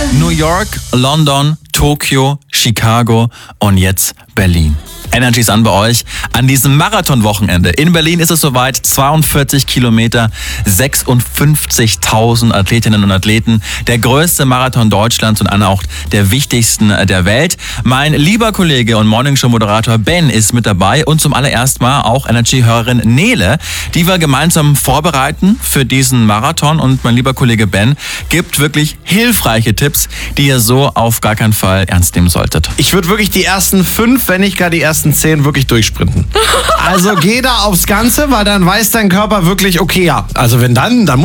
New York, London, Tokio, Chicago und jetzt Berlin. Energy ist an bei euch an diesem Marathonwochenende. In Berlin ist es soweit, 42 Kilometer, 56.000 Athletinnen und Athleten. Der größte Marathon Deutschlands und einer auch der wichtigsten der Welt. Mein lieber Kollege und Morningshow-Moderator Ben ist mit dabei und zum allerersten Mal auch Energy-Hörerin Nele, die wir gemeinsam vorbereiten für diesen Marathon. Und mein lieber Kollege Ben gibt wirklich hilfreiche Tipps, die ihr so auf gar keinen Fall ernst nehmen solltet. Ich würde wirklich die ersten 5, wenn nicht gar die ersten 10 wirklich durchsprinten. Also geh da aufs Ganze, weil dann weiß dein Körper wirklich, okay, ja, also wenn dann